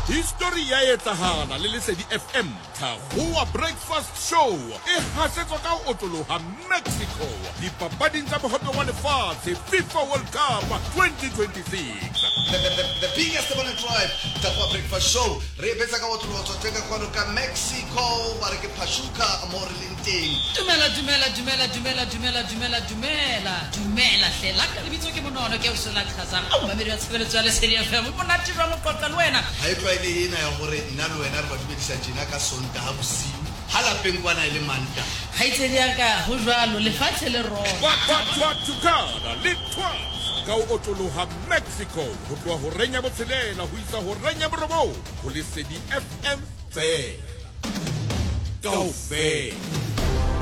History ya etsahala le Lesedi FM. Thagoa Breakfast Show e hasetswa ka ho otloloha Mexico. Dipapading tsa mohope wa lefatshe FIFA World Cup 2026. The biggest one in tribe, Thagoa Breakfast Show. Re betsa ka otloloha tsweka kwano ka Mexico, ba re ke Pachuca mo re leng teng. Dumela hlela ka lebitso ke monono ke o se la khazang o mamedi wa tshebeletso ya Lesedi FM mo nati jwa mo kotla le wena Ha e tlwaele ena ya gore nna le wena re ba dumedisa tjena ka sonta ha bosiu ha lapeng kwana ile manta ha itsedi ya ka ho jwalo lefatshe le rona Pachuca le Twas ka ho otloloha Mexico ho tloha ho renya botshelela ho isa ho renya borobo ho Lesedi FM fe. Go fe.